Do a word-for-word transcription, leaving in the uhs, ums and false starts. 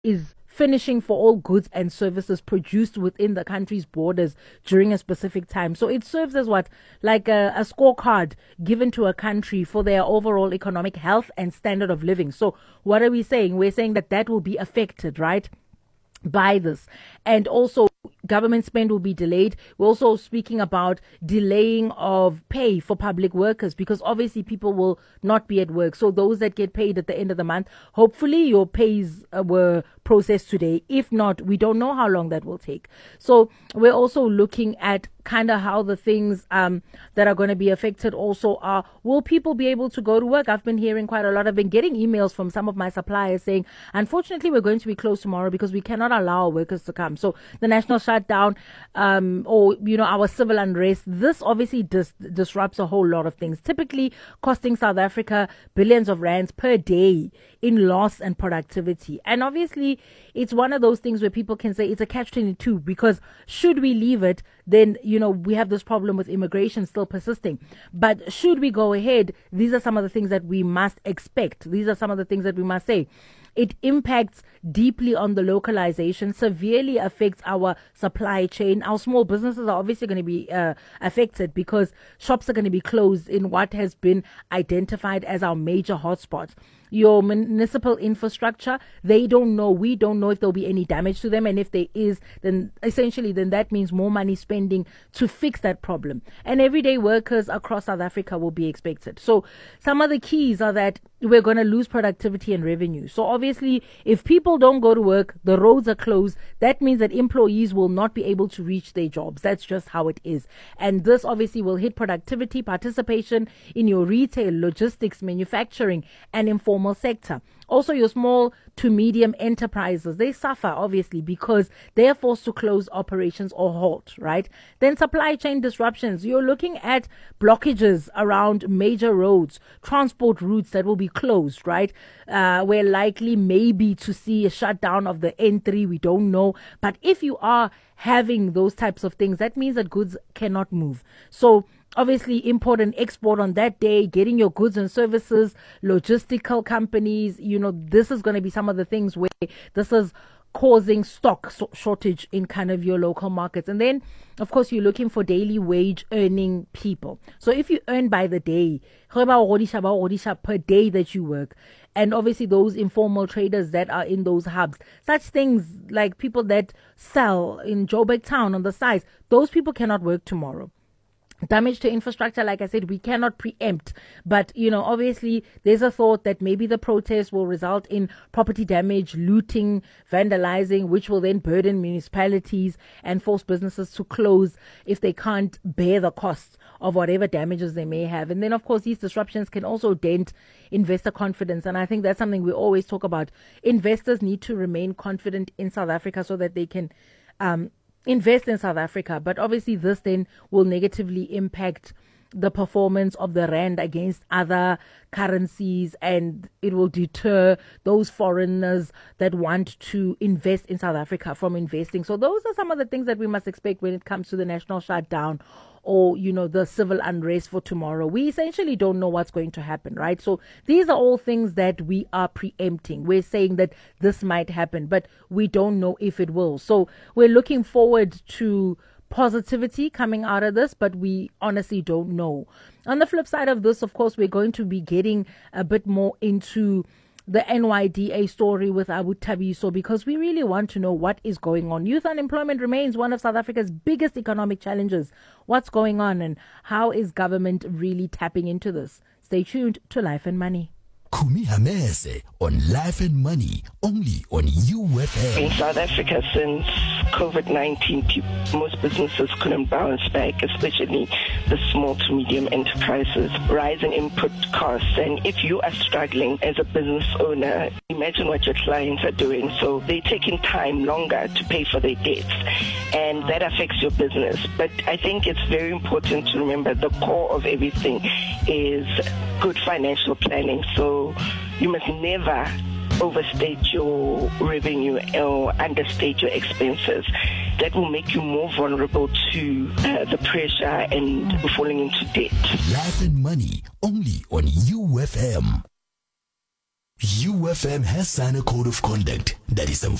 is finishing for all goods and services produced within the country's borders during a specific time. So it serves as what? Like a, a scorecard given to a country for their overall economic health and standard of living. So what are we saying? We're saying that that will be affected, right, by this. And also government spend will be delayed. We're also speaking about delaying of pay for public workers, because obviously people will not be at work. So those that get paid at the end of the month, hopefully your pays uh, were processed today. If not, we don't know how long that will take. So we're also looking at kind of how the things um, that are going to be affected also are, will people be able to go to work? I've been hearing quite a lot. I've been getting emails from some of my suppliers saying, unfortunately, we're going to be closed tomorrow because we cannot allow our workers to come. So the national shutdown um, or, you know, our civil unrest, this obviously dis- disrupts a whole lot of things, typically costing South Africa billions of rands per day in loss and productivity. And obviously, it's one of those things where people can say it's a catch twenty-two, because should we leave it, then, you know, we have this problem with immigration still persisting. But should we go ahead, these are some of the things that we must expect. These are some of the things that we must say. It impacts deeply on the localization, severely affects our supply chain. Our small businesses are obviously going to be uh, affected because shops are going to be closed in what has been identified as our major hotspots. Your municipal infrastructure, they don't know, we don't know if there'll be any damage to them. And if there is, then essentially, then that means more money spending to fix that problem. And everyday workers across South Africa will be expected. So some of the keys are that we're going to lose productivity and revenue. So obviously, if people don't go to work, the roads are closed, that means that employees will not be able to reach their jobs. That's just how it is. And this obviously will hit productivity, participation in your retail, logistics, manufacturing, and informal sector. Also, your small to medium enterprises, they suffer obviously because they are forced to close operations or halt, right? Then supply chain disruptions. You're looking at blockages around major roads, transport routes that will be closed, right? Uh, we're likely maybe to see a shutdown of the N three. We don't know. But if you are having those types of things, that means that goods cannot move. So obviously, import and export on that day, getting your goods and services, logistical companies, you know, this is going to be some of the things where this is causing stock shortage in kind of your local markets. And then, of course, you're looking for daily wage earning people. So if you earn by the day, per day that you work, and obviously those informal traders that are in those hubs, such things like people that sell in Joburg town on the sides, those people cannot work tomorrow. Damage to infrastructure, like I said, we cannot preempt. But, you know, obviously there's a thought that maybe the protest will result in property damage, looting, vandalizing, which will then burden municipalities and force businesses to close if they can't bear the costs of whatever damages they may have. And then, of course, these disruptions can also dent investor confidence. And I think that's something we always talk about. Investors need to remain confident in South Africa so that they can um invest in South Africa. But obviously this then will negatively impact the performance of the rand against other currencies, and it will deter those foreigners that want to invest in South Africa from investing. So those are some of the things that we must expect when it comes to the national shutdown or, you know, the civil unrest for tomorrow. We essentially don't know what's going to happen, right? So these are all things that we are preempting. We're saying that this might happen, but we don't know if it will. So we're looking forward to positivity coming out of this, but we honestly don't know. On the flip side of this, of course, we're going to be getting a bit more into the N Y D A story with Abu Thabiso, because we really want to know what is going on. Youth unemployment remains one of South Africa's biggest economic challenges. What's going on and how is government really tapping into this? Stay tuned to Life and Money. Kumi Hamese on Life and Money, only on U F M. In South Africa, since COVID nineteen, most businesses couldn't bounce back, especially the small to medium enterprises, rising input costs. And if you are struggling as a business owner, imagine what your clients are doing. So they're taking time longer to pay for their debts, and that affects your business. But I think it's very important to remember the core of everything is good financial planning. So you must never overstate your revenue or understate your expenses. That will make you more vulnerable to uh, the pressure and falling into debt. Life and Money, only on U F M. U F M has signed a code of conduct that is